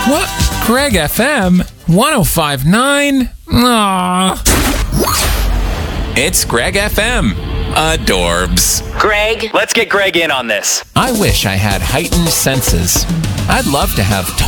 What? Greg FM 1059? Aww. It's Greg FM. Adorbs. Greg, let's get Greg in on this. I wish I had heightened senses. I'd love to have